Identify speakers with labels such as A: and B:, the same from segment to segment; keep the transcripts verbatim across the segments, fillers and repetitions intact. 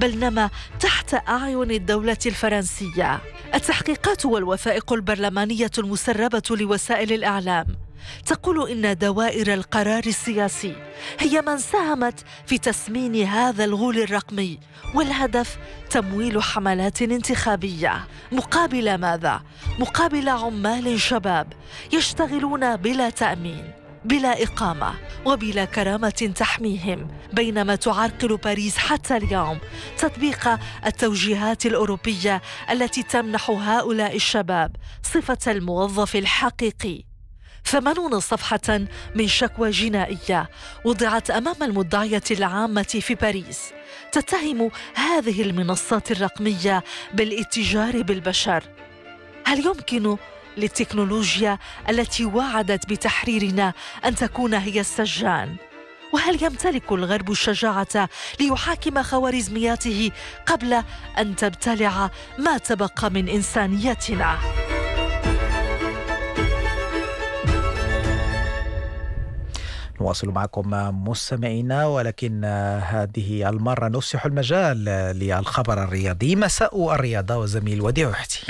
A: بل نما تحت أعين الدولة الفرنسية. التحقيقات والوثائق البرلمانية المسربة لوسائل الإعلام تقول إن دوائر القرار السياسي هي من ساهمت في تسمين هذا الغول الرقمي، والهدف تمويل حملات انتخابية. مقابل ماذا؟ مقابل عمال شباب يشتغلون بلا تأمين، بلا إقامة، وبلا كرامة تحميهم، بينما تعرقل باريس حتى اليوم تطبيق التوجيهات الأوروبية التي تمنح هؤلاء الشباب صفة الموظف الحقيقي. ثمانون صفحة من شكوى جنائية وضعت أمام المدعية العامة في باريس تتهم هذه المنصات الرقمية بالاتجار بالبشر. هل يمكن للتكنولوجيا التي وعدت بتحريرنا أن تكون هي السجان؟ وهل يمتلك الغرب الشجاعة ليحاكم خوارزمياته قبل أن تبتلع ما تبقى من إنسانيتنا؟
B: نواصل معكم مستمعينا، ولكن هذه المرة نفسح المجال للخبر الرياضي. مساء الرياضة وزميل وديع حتي.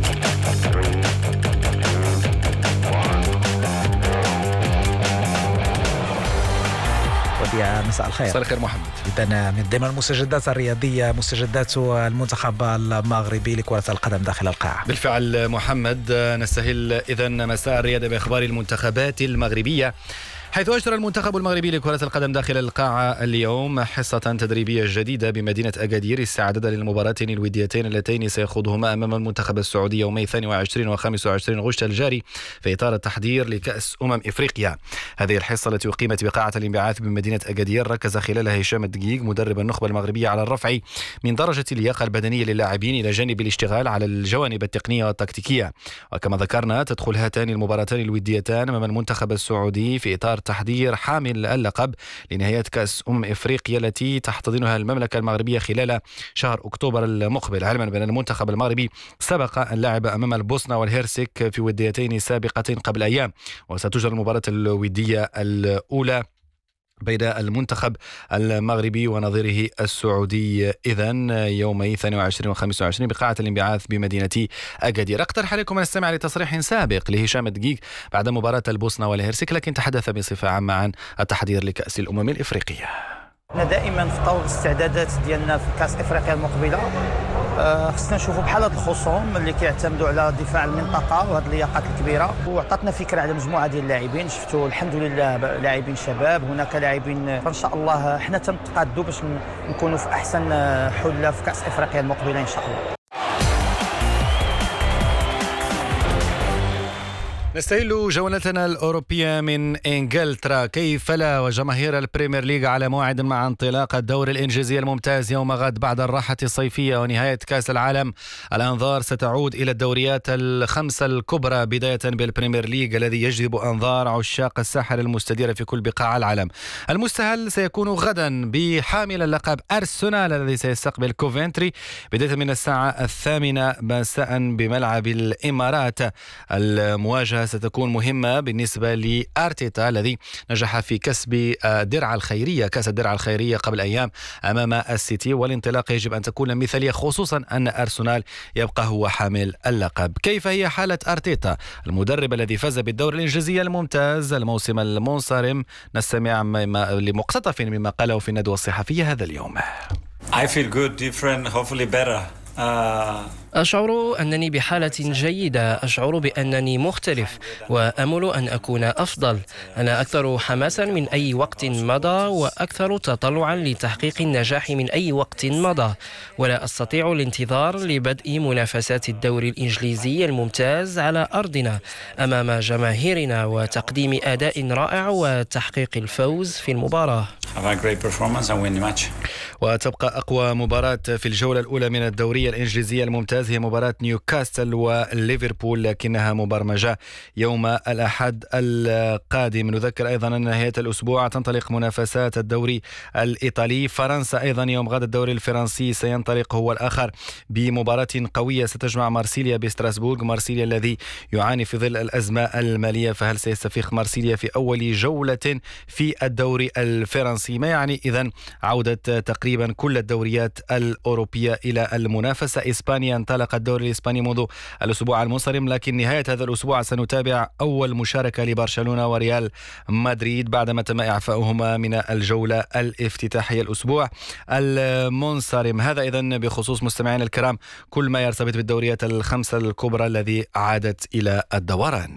B: وديع مساء الخير.
C: مساء الخير محمد.
B: إذن من ضمن المستجدات الرياضية مستجدات المنتخب المغربي لكرة القدم داخل القاعة.
C: بالفعل محمد، نستهل إذن مساء الرياضة بأخبار المنتخبات المغربية، حيث أجرى المنتخب المغربي لكرة القدم داخل القاعة اليوم حصة تدريبية جديدة بمدينة أكادير استعدادا للمباراتين الوديتين اللتين سيخوضهما أمام المنتخب السعودي يومي اثنين وعشرين وخمسة وعشرين غشت الجاري في إطار التحضير لكأس أمم إفريقيا. هذه الحصة التي أقيمت بقاعة الانبعاث بمدينة أكادير ركز خلالها هشام الدقيق مدرب النخبة المغربية على الرفع من درجة اللياقة البدنية للاعبين إلى جانب الاشتغال على الجوانب التقنية والتكتيكية. وكما ذكرنا تدخل هاتان المباراتان الوديتان أمام المنتخب السعودي في إطار تحضير حامل اللقب لنهاية كأس أمم إفريقيا التي تحتضنها المملكة المغربية خلال شهر أكتوبر المقبل، علما بأن المنتخب المغربي سبق أن لعب أمام البوسنة والهيرسك في وديتين سابقتين قبل أيام. وستجرى المباراة الودية الأولى بين المنتخب المغربي ونظيره السعودي إذن يومي اثنين وعشرين وخمسة وعشرين بقاعة الانبعاث بمدينة أكادير. أقترح عليكم أن نستمع لتصريح سابق لهشام الدقيق بعد مباراة البوسنة والهيرسك، لكن تحدث بصفة عامة عن التحضير لكأس الأمم الإفريقية.
D: احنا دائما في طور الاستعدادات ديالنا في كاس افريقيا المقبله أه خصنا نشوفوا بحال هاد الخصوم اللي كيعتمدوا على دفاع المنطقه وهاد اللياقات الكبيره، وعطاتنا فكره على مجموعه ديال اللاعبين. شفتوا الحمد لله لاعبين شباب، هناك لاعبين فان شاء الله حنا تنتقادوا باش نكونوا في احسن حله في كاس افريقيا المقبله ان شاء الله.
C: نستهل جولتنا الأوروبية من إنجلترا. كيف لا وجماهير البريمير ليج على موعد مع انطلاق الدور الإنجليزي الممتاز يوم غد بعد الراحة الصيفية ونهاية كأس العالم. الأنظار ستعود إلى الدوريات الخمسة الكبرى بداية بالبريمير ليج الذي يجذب أنظار عشاق الساحل المستديرة في كل بقاع العالم. المستهل سيكون غدا بحامل اللقب أرسنال الذي سيستقبل كوفنتري بداية من الساعة الثامنة مساء بملعب الإمارات. المواجهة ستكون مهمة بالنسبة لأرتيتا الذي نجح في كسب درع الخيرية كأس الدرع الخيرية قبل أيام أمام السيتي، والانطلاق يجب أن تكون مثالية خصوصا أن أرسنال يبقى هو حامل اللقب. كيف هي حالة أرتيتا المدرب الذي فاز بالدور الإنجليزي الممتاز الموسم المنصرم؟ نستمع لمقتطف مما قاله في الندوة الصحفية هذا اليوم.
E: I feel good, different, hopefully better.
F: أشعر أنني بحالة جيدة، أشعر بأنني مختلف وأمل أن أكون أفضل. أنا أكثر حماسا من أي وقت مضى وأكثر تطلعا لتحقيق النجاح من أي وقت مضى، ولا أستطيع الانتظار لبدء منافسات الدوري الإنجليزي الممتاز على أرضنا أمام جماهيرنا وتقديم أداء رائع وتحقيق الفوز في المباراة.
C: وتبقى أقوى مباراة في الجولة الأولى من الدورية الإنجليزية الممتاز هي مباراة نيوكاسل وليفربول، لكنها مبرمجة يوم الأحد القادم. نذكر أيضا أن نهاية الأسبوع تنطلق منافسات الدوري الإيطالي. فرنسا أيضا يوم غد الدوري الفرنسي سينطلق هو الآخر بمباراة قوية ستجمع مارسيليا بستراسبورغ. مارسيليا الذي يعاني في ظل الأزمة المالية، فهل سيستفيق مارسيليا في أول جولة في الدوري الفرنسي؟ ما يعني إذن عودة تقريبا تقريبا كل الدوريات الأوروبية إلى المنافسة. إسبانيا انطلق الدوري الإسباني منذ الأسبوع المنصرم، لكن نهاية هذا الأسبوع سنتابع أول مشاركة لبرشلونة وريال مدريد بعدما تم إعفاؤهما من الجولة الافتتاحية الأسبوع المنصرم. هذا إذن بخصوص مستمعين الكرام كل ما يرتبط بالدوريات الخمسة الكبرى الذي عادت إلى الدوران.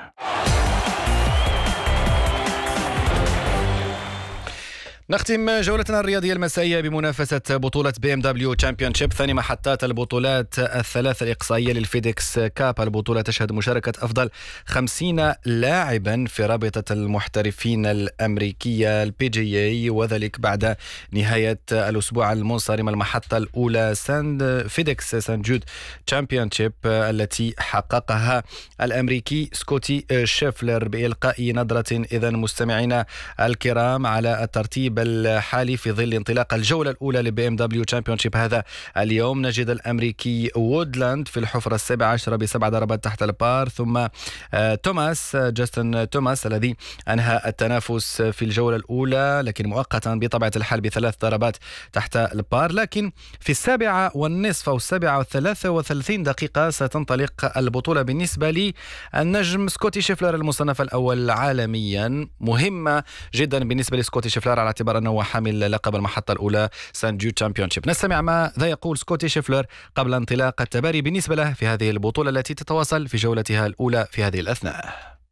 C: نختم جولتنا الرياضية المسائية بمنافسة بطولة بي ام دبليو تشامبيونشيب، ثاني محطات البطولات الثلاث الإقصائية للفيديكس كاب. البطولة تشهد مشاركة أفضل خمسين لاعبا في رابطة المحترفين الأمريكية البي جي اي، وذلك بعد نهاية الأسبوع المنصرم المحطة الأولى ساند فيديكس سانت جود تشامبيونشيب التي حققها الأمريكي سكوتي شيفلر بإلقاء نظرة إذن مستمعينا الكرام على الترتيب الحالي في ظل انطلاق الجولة الأولى لبي ام دبليو تشامبيونشيب هذا اليوم. نجد الأمريكي وودلاند في الحفرة السابعة عشرة بسبع ضربات تحت البار، ثم توماس جاستن توماس الذي أنهى التنافس في الجولة الأولى لكن مؤقتا بطبيعة الحال بثلاث ضربات تحت البار. لكن في السابعة والنصف أو السابعة والثلاثة وثلاثين دقيقة ستنطلق البطولة بالنسبة للنجم سكوتي شيفلر المصنف الأول عالميا. مهمة جدا بالنسبة لسكوتي شيفلر على اعتبار أنه حامل لقب المحطة الأولى سانت جود تشامبيونشيب. نستمع ماذا يقول سكوتي شيفلر قبل انطلاق التباري بالنسبة له في هذه البطولة التي تتواصل في جولتها الأولى في هذه الأثناء.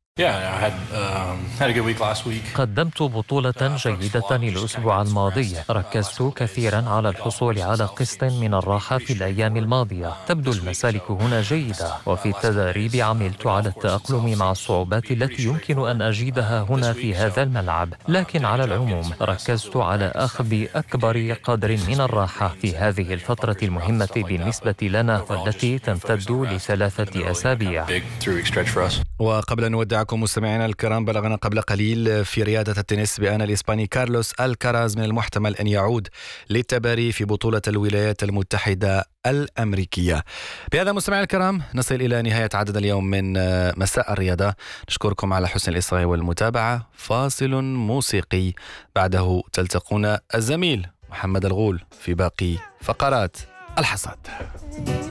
G: قدمت بطولة جيدة الأسبوع الماضي. ركزت كثيرا على الحصول على قسط من الراحة في الأيام الماضية. تبدو المسالك هنا جيدة، وفي التدريب عملت على التأقلم مع الصعوبات التي يمكن أن أجدها هنا في هذا الملعب. لكن على العموم ركزت على أخذ أكبر قدر من الراحة في هذه الفترة المهمة بالنسبة لنا والتي تمتد لثلاثة أسابيع.
C: وقبل أن نودعكم مستمعينا الكرام، بلغنا قبل قليل في رياضة التنس بأن الإسباني كارلوس الكاراز من المحتمل أن يعود للتباري في بطولة الولايات المتحدة الأمريكية. بهذا مستمعينا الكرام نصل إلى نهاية عدد اليوم من مساء الرياضة. نشكركم على حسن الإصغاء والمتابعة. فاصل موسيقي بعده تلتقون الزميل محمد الغول في باقي فقرات الحصاد.